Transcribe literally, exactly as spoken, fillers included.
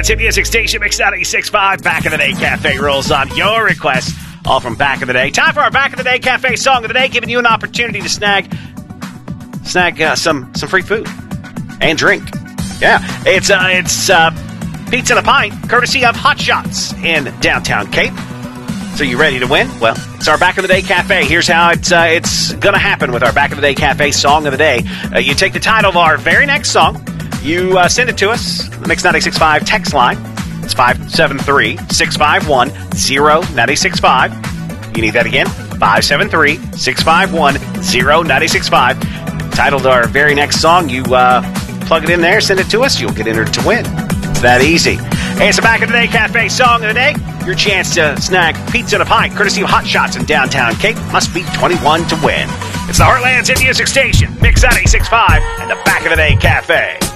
Heartland's hit music station, Mix ninety-six point five. Back in the Day Cafe rolls on your request. All from Back in the Day. Time for our Back in the Day Cafe song of the day, giving you an opportunity to snag snag uh, some some free food and drink. Yeah, it's uh, it's uh, pizza and a pint, courtesy of Hot Shots in downtown Cape. So you ready to win? Well, it's our Back in the Day Cafe. Here's how it's uh, it's going to happen with our Back in the Day Cafe song of the day. Uh, you take the title of our very next song. You uh, send it to us, the Mix ninety-six point five text line. It's five seven three, six five one, zero nine six five. You need that again? five seven three, six five one, zero nine six five. Titled our very next song. You uh, plug it in there, send it to us. You'll get entered to win. It's that easy. Hey, it's the Back in the Day Cafe song of the day. Your chance to snag pizza and a pint, courtesy of Hot Shots in downtown Cape. Must be twenty-one to win. It's the Heartland's hit music station, Mix ninety-six point five, and the Back in the Day Cafe.